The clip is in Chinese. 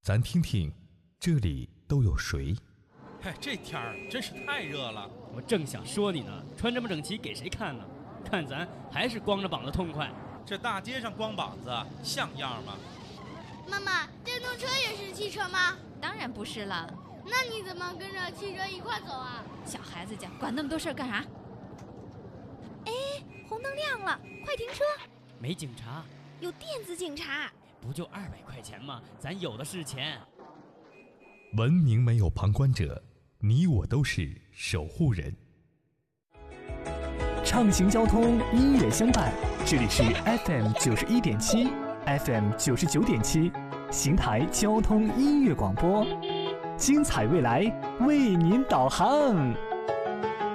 咱听听这里都有谁？ 嗨，这天儿真是太热了。 我正想说你呢，穿这么整齐给谁看呢？看咱还是光着膀子痛快。 这大街上光膀子像样吗？ 妈妈，电动车也是汽车吗？ 当然不是了。 那你怎么跟着汽车一块走啊？ 小孩子家管那么多事儿干啥？哎，红灯亮了，快停车！ 没警察， 有电子警察。 不就200块钱吗？咱有的是钱。 文明没有旁观者，你我都是守护人。 畅行交通，音乐相伴，这里是 FM 91.7 FM 99.7邢台交通音乐广播，精彩未来为您导航。